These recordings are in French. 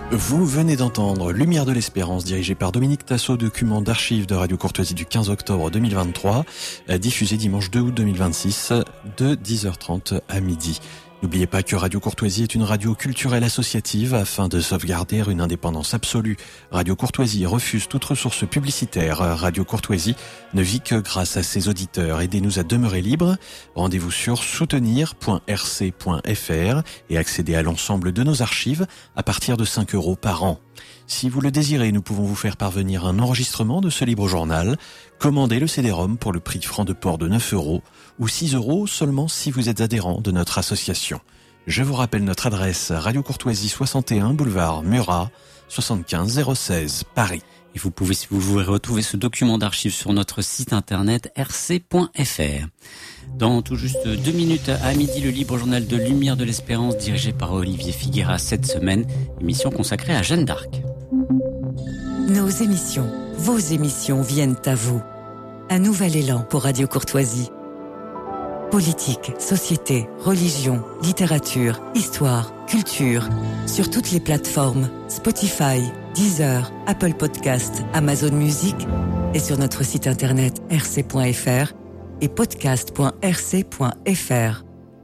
Vous venez d'entendre Lumière de l'Espérance, dirigé par Dominique Tassot, document d'archives de Radio Courtoisie du 15 octobre 2023, diffusé dimanche 2 août 2026 de 10h30 à midi. N'oubliez pas que Radio Courtoisie est une radio culturelle associative. Afin de sauvegarder une indépendance absolue, Radio Courtoisie refuse toute ressource publicitaire. Radio Courtoisie ne vit que grâce à ses auditeurs. Aidez-nous à demeurer libres. Rendez-vous sur soutenir.rc.fr et accédez à l'ensemble de nos archives à partir de 5 € par an. Si vous le désirez, nous pouvons vous faire parvenir un enregistrement de ce libre journal. Commandez le CD-ROM pour le prix franc de port de 9 € ou 6 € seulement si vous êtes adhérent de notre association. Je vous rappelle notre adresse: Radio Courtoisie 61 boulevard Murat 75 016 Paris. Et vous pouvez retrouver ce document d'archives sur notre site internet rc.fr. Dans tout juste 2 minutes à midi, le libre journal de Lumière de l'Espérance dirigé par Olivier Figueras cette semaine, émission consacrée à Jeanne d'Arc. Nos émissions, vos émissions viennent à vous. Un nouvel élan pour Radio Courtoisie. Politique, société, religion, littérature, histoire, culture. Sur toutes les plateformes, Spotify, Deezer, Apple Podcast, Amazon Music et sur notre site internet rc.fr et podcast.rc.fr.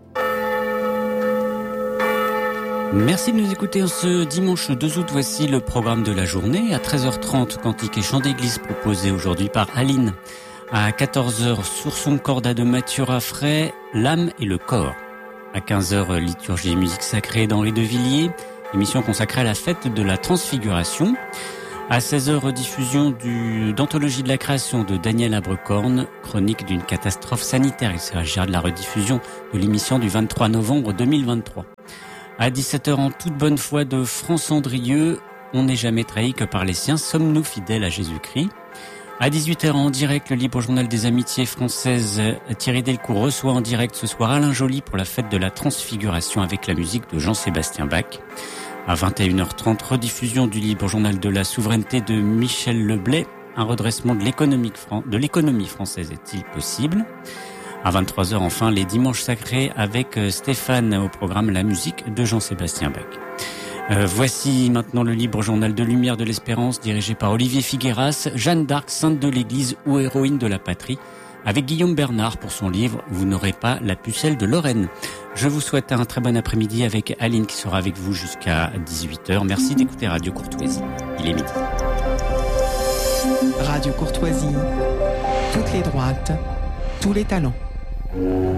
Merci de nous écouter en ce dimanche 2 août. Voici le programme de la journée. À 13h30, cantique et chant d'église proposé aujourd'hui par Aline. À 14h, sur son corda de Mathieu Raffray, l'âme et le corps. À 15h, liturgie et musique sacrée d'Henri de Villiers, émission consacrée à la fête de la Transfiguration. À 16h, rediffusion d'Anthologie de la création de Daniel Abrecorn, chronique d'une catastrophe sanitaire. Il s'agira de la rediffusion de l'émission du 23 novembre 2023. À 17h, en toute bonne foi, de France Andrieux, on n'est jamais trahi que par les siens, sommes-nous fidèles à Jésus-Christ. À 18h, en direct, le libre journal des amitiés françaises, Thierry Delcourt reçoit en direct ce soir Alain Joly pour la fête de la Transfiguration avec la musique de Jean-Sébastien Bach. À 21h30, rediffusion du libre journal de la souveraineté de Michel Leblay. Un redressement de l'économie française est-il possible ? À 23h, enfin, les dimanches sacrés avec Stéphane au programme La musique de Jean-Sébastien Bach. Voici maintenant le libre journal de Lumière de l'Espérance dirigé par Olivier Figueras, Jeanne d'Arc, sainte de l'Église ou héroïne de la patrie, avec Guillaume Bernard pour son livre « Vous n'aurez pas la pucelle de Lorraine ». Je vous souhaite un très bon après-midi avec Aline qui sera avec vous jusqu'à 18h. Merci d'écouter Radio Courtoisie. Il est midi. Radio Courtoisie, toutes les droites, tous les talents.